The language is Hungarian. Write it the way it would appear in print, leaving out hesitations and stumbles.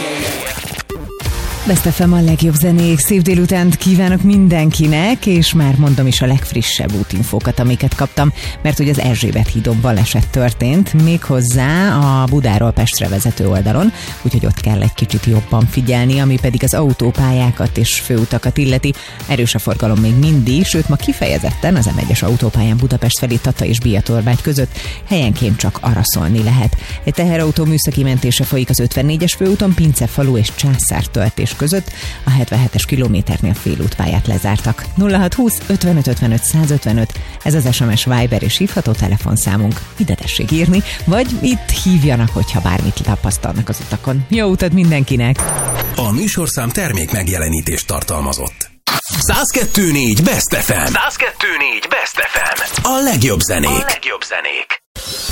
Best FM a legjobb zenék, szép délutánt kívánok mindenkinek, és már mondom is a legfrissebb útinfókat, amiket kaptam, mert hogy az Erzsébet hídon baleset történt, méghozzá a Budáról Pestre vezető oldalon, úgyhogy ott kell egy kicsit jobban figyelni, ami pedig az autópályákat és főutakat illeti. Erős a forgalom még mindig, sőt ma kifejezetten az M1-es autópályán Budapest felé Tata és Biatorbágy között helyenként csak araszolni lehet. Egy teherautó műszaki mentése folyik az 54-es főúton, Pincefalu és Császártöltés között, a 77-es kilométernél félútpályát lezártak. 0620 55 55 155, ez az SMS, Viber és hívható telefonszámunk. Ide tessék írni, vagy itt hívjanak, hogyha bármit tapasztalnak az utakon. Jó utat mindenkinek! A műsorszám termék megjelenítést tartalmazott. 102.4 Best FM. 102.4 Best FM. A legjobb zenék.